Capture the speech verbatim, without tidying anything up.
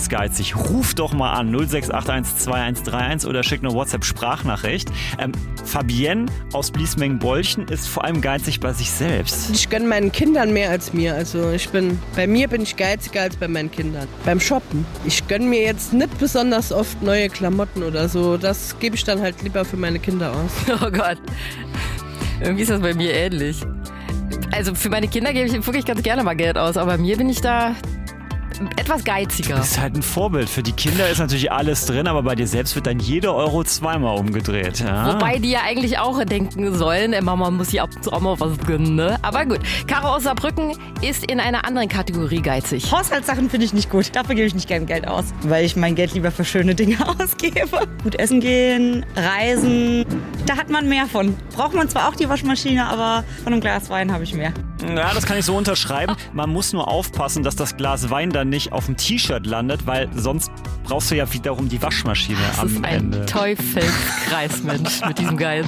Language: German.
ist geizig? Ruf doch mal an null sechs acht eins zwei eins drei eins oder schick eine WhatsApp-Sprachnachricht. Ähm, Fabienne aus Bliesmengen-Bolchen ist vor allem geizig bei sich selbst. Ich gönne meinen Kindern mehr als mir. Also ich bin, bei mir bin ich geiziger als bei meinen Kindern. Beim Shoppen. Ich gönne mir jetzt nicht besonders oft neue Klamotten oder so. Das gebe ich dann halt lieber für meine Kinder aus. Oh Gott. Irgendwie ist das bei mir ähnlich. Also für meine Kinder gebe ich wirklich ganz gerne mal Geld aus, aber mir bin ich da etwas geiziger. Das ist halt ein Vorbild. Für die Kinder ist natürlich alles drin, aber bei dir selbst wird dann jeder Euro zweimal umgedreht. Ja? Wobei die ja eigentlich auch denken sollen, äh, Mama muss hier ab und zu auch mal was gönnen, ne? Aber gut, Caro aus Saarbrücken ist in einer anderen Kategorie geizig. Haushaltssachen finde ich nicht gut. Dafür gebe ich nicht gern Geld aus, weil ich mein Geld lieber für schöne Dinge ausgebe. Gut essen gehen, reisen, da hat man mehr von. Braucht man zwar auch die Waschmaschine, aber von einem Glas Wein habe ich mehr. Ja, das kann ich so unterschreiben. Man muss nur aufpassen, dass das Glas Wein dann nicht auf dem T-Shirt landet, weil sonst brauchst du ja wiederum die Waschmaschine das am ist ein Ende. Teufelskreis, Mensch, mit diesem Geiz.